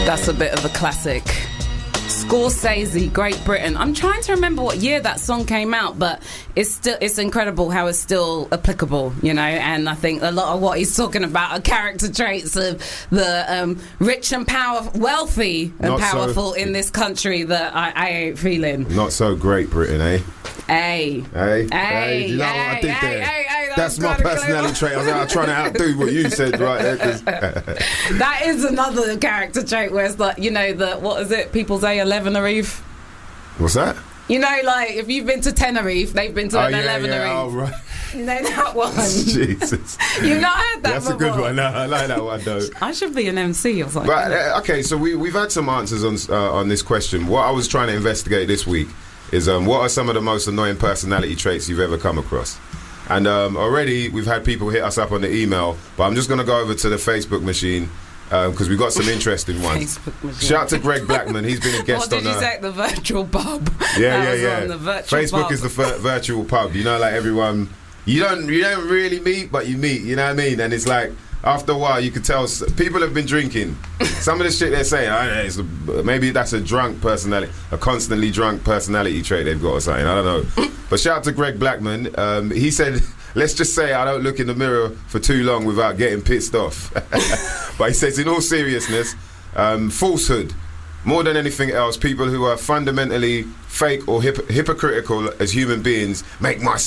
That's a bit of a classic. Scorsese, Great Britain. I'm trying to remember what year that song came out, but it's incredible how it's still applicable, you know. And I think a lot of what he's talking about are character traits of the rich and wealthy and not powerful in this country that I ain't feeling. Not so Great Britain, eh? Hey. Do you know what I did there? That's my personality trait. I was like, I'm trying to outdo what you said right there. That is another character trait where it's like, you know, what is it? People say 11-a-reef. What's that? You know, like, if you've been to Tenerife, they've been to an 11-a-reef. Oh, right. You know that one? Jesus. You've not heard that That's before? a good one. No, I like that one, though. I should be an MC or something. But, okay, so we've had some answers on this question. What I was trying to investigate this week is what are some of the most annoying personality traits you've ever come across? And already we've had people hit us up on the email, but I'm just going to go over to the Facebook machine because we've got some interesting ones. Shout out to Greg Blackman. He's been a guest on... What did you say? The virtual pub? Yeah. On the virtual Facebook pub. is the virtual pub. You know, like everyone... You don't really meet, but you meet. You know what I mean? And it's like... After a while, you could tell people have been drinking. Some of the shit they're saying, maybe that's a drunk personality, a constantly drunk personality trait they've got or something. I don't know. But shout out to Greg Blackman. He said, let's just say I don't look in the mirror for too long without getting pissed off. But he says, in all seriousness, falsehood. More than anything else, people who are fundamentally fake or hypocritical as human beings make my